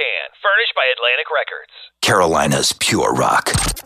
can. Furnished by Atlantic Records. Carolina's pure rock.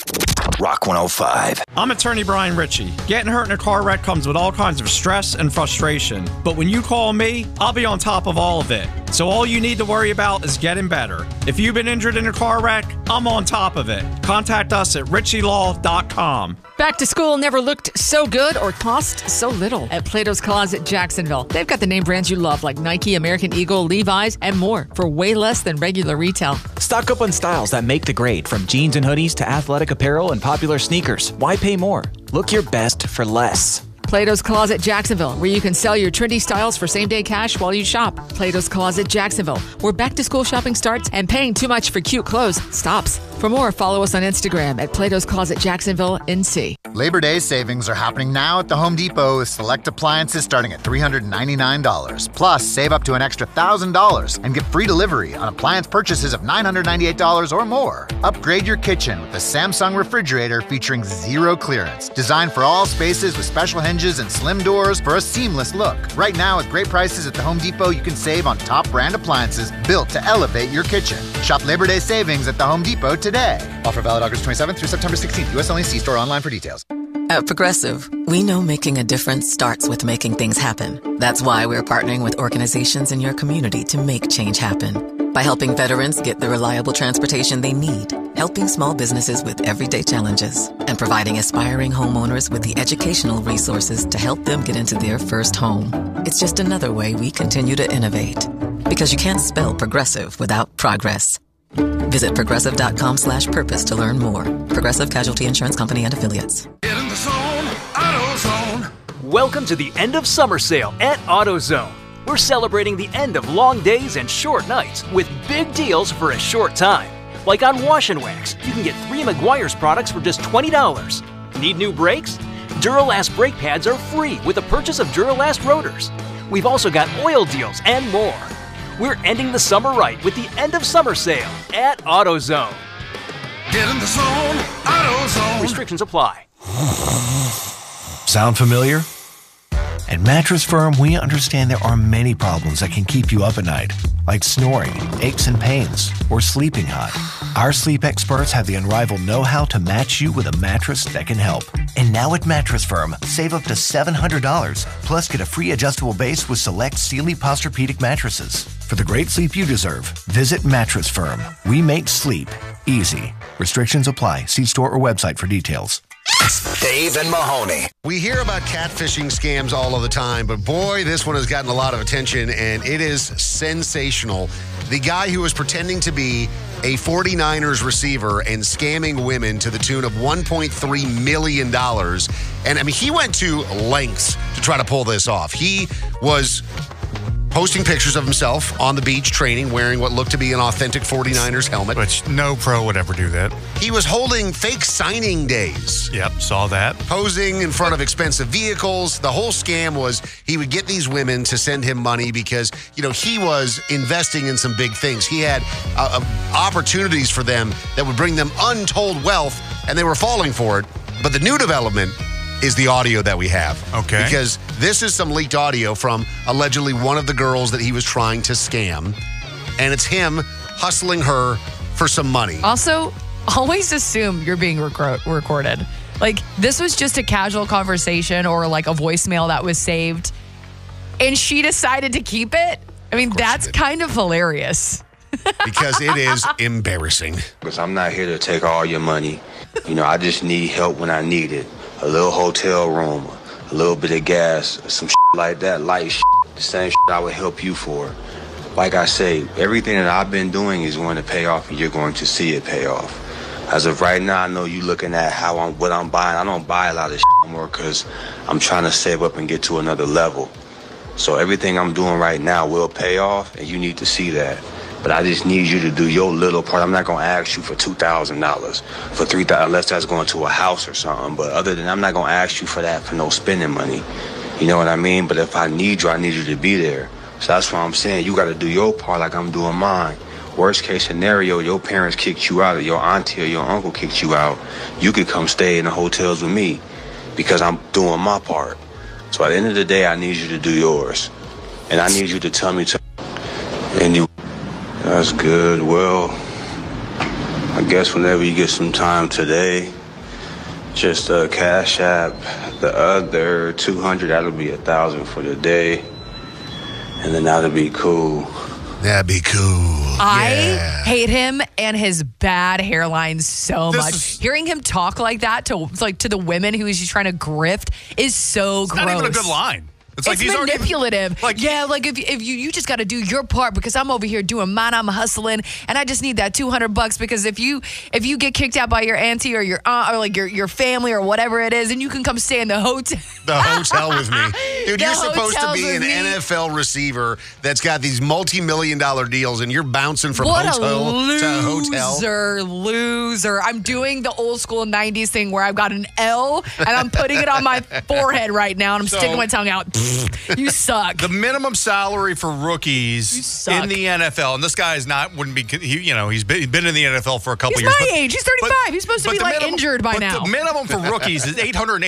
Rock 105. I'm attorney Brian Ritchie. Getting hurt in a car wreck comes with all kinds of stress and frustration. But when you call me, I'll be on top of all of it. So all you need to worry about is getting better. If you've been injured in a car wreck, I'm on top of it. Contact us at ritchielaw.com. Back to school never looked so good or cost so little at Plato's Closet Jacksonville. They've got the name brands you love like Nike, American Eagle, Levi's, and more for way less than regular retail. Stock up on styles that make the grade, from jeans and hoodies to athletic apparel and popular sneakers. Why pay more? Look your best for less. Plato's Closet Jacksonville, where you can sell your trendy styles for same-day cash while you shop. Plato's Closet Jacksonville, where back-to-school shopping starts and paying too much for cute clothes stops. For more, follow us on Instagram at Plato's Closet Jacksonville NC. Labor Day savings are happening now at the Home Depot with select appliances starting at $399. Plus, save up to an extra $1,000 and get free delivery on appliance purchases of $998 or more. Upgrade your kitchen with the Samsung refrigerator featuring zero clearance. Designed for all spaces with special hinges and slim doors for a seamless look. Right now, with great prices at the Home Depot, you can save on top brand appliances built to elevate your kitchen. Shop Labor Day savings at the Home Depot today. Offer valid August 27th through September 16th. U.S. only. See store online for details. At Progressive, we know making a difference starts with making things happen. That's why we're partnering with organizations in your community to make change happen. By helping veterans get the reliable transportation they need, helping small businesses with everyday challenges, and providing aspiring homeowners with the educational resources to help them get into their first home. It's just another way we continue to innovate. Because you can't spell progressive without progress. Visit progressive.com/purpose to learn more. Progressive Casualty Insurance Company and Affiliates. Get in the zone, AutoZone. Welcome to the end of summer sale at AutoZone. We're celebrating the end of long days and short nights with big deals for a short time. Like on Wash and Wax, you can get 3 Meguiar's products for just $20. Need new brakes? Duralast brake pads are free with the purchase of Duralast rotors. We've also got oil deals and more. We're ending the summer right with the end of summer sale at AutoZone. Get in the zone, AutoZone. Restrictions apply. Sound familiar? At Mattress Firm, we understand there are many problems that can keep you up at night, like snoring, aches and pains, or sleeping hot. Our sleep experts have the unrivaled know-how to match you with a mattress that can help. And now at Mattress Firm, save up to $700, plus get a free adjustable base with select Sealy Posturepedic mattresses. For the great sleep you deserve, visit Mattress Firm. We make sleep easy. Restrictions apply. See store or website for details. Dave and Mahoney. We hear about catfishing scams all of the time, but boy, this one has gotten a lot of attention, and it is sensational. The guy who was pretending to be a 49ers receiver and scamming women to the tune of $1.3 million. And I mean, he went to lengths to try to pull this off. He was posting pictures of himself on the beach training, wearing what looked to be an authentic 49ers helmet. Which no pro would ever do that. He was holding fake signing days. Yep, saw that. Posing in front of expensive vehicles. The whole scam was he would get these women to send him money because, you know, he was investing in some big things. He had opportunities for them that would bring them untold wealth, and they were falling for it. But the new development is the audio that we have. Okay. Because this is some leaked audio from allegedly one of the girls that he was trying to scam. And it's him hustling her for some money. Also, always assume you're being recorded. Like, this was just a casual conversation or like a voicemail that was saved, and she decided to keep it. I mean, that's kind of hilarious. Because it is embarrassing. Because I'm not here to take all your money. You know, I just need help when I need it. A little hotel room, a little bit of gas, some shit like that, light shit. The same shit I would help you for. Like I say, everything that I've been doing is going to pay off, and you're going to see it pay off. As of right now, I know you looking at what I'm buying. I don't buy a lot of shit anymore because I'm trying to save up and get to another level. So everything I'm doing right now will pay off, and you need to see that. But I just need you to do your little part. I'm not going to ask you for $2,000, for $3,000, unless that's going to a house or something. But other than I'm not going to ask you for that, for no spending money. You know what I mean? But if I need you to be there. So that's why I'm saying you got to do your part like I'm doing mine. Worst case scenario, your parents kicked you out, or your auntie or your uncle kicked you out. You could come stay in the hotels with me because I'm doing my part. So at the end of the day, I need you to do yours. And I need you to tell me to. And That's good. Well, I guess whenever you get some time today, just Cash App the other 200. That'll be 1,000 for the day, and then that'll be cool. That'd be cool. I hate him and his bad hairline so much. Hearing him talk like that to the women who he's trying to grift is so gross. Not even a good line. It's manipulative. If you just got to do your part because I'm over here doing mine. I'm hustling, and I just need that $200 because if you get kicked out by your auntie or your aunt or like your family or whatever it is, and you can come stay in the hotel. The hotel with me. Dude, you're supposed to be an NFL receiver that's got these multi-million-dollar deals, and you're bouncing from hotel to hotel. Loser. I'm doing the old school 90s thing where I've got an L, and I'm putting it on my forehead right now, and I'm sticking my tongue out. You suck. The minimum salary for rookies in the NFL, and this guy he's been in the NFL for a couple years. He's my age. He's 35. He's supposed to be injured by now. The minimum for rookies is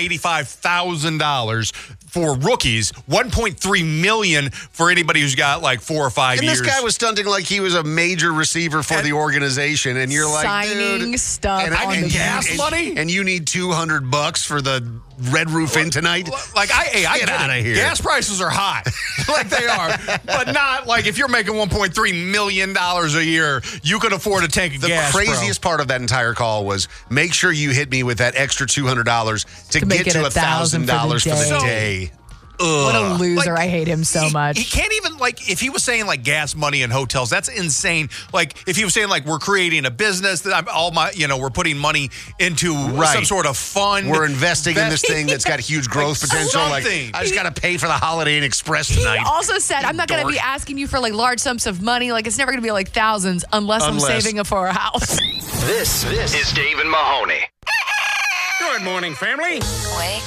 $885,000 for rookies, $1.3 million for anybody who's got like 4 or 5 years. And this guy was stunting like he was a major receiver for the organization, and you're like, signing dude, stuff and gas money, and you need $200 for the Red Roof Inn tonight. Like I get out of here. Gas prices are high, like they are, but not like if you're making $1.3 million a year, you could afford a tank of gas. The craziest part of that entire call was make sure you hit me with that extra $200 to get to $1,000 for the day. What a loser. I hate him so much. He can't even, if he was saying, gas money in hotels, that's insane. If he was saying, we're creating a business, that we're putting money into some sort of fund. We're investing in this thing that's got huge growth potential. I just got to pay for the Holiday Inn Express tonight. He also said, I'm not going to be asking you for, large sums of money. It's never going to be, thousands unless I'm saving it for a house. This is Dave and Mahoney. Good morning, family. Wake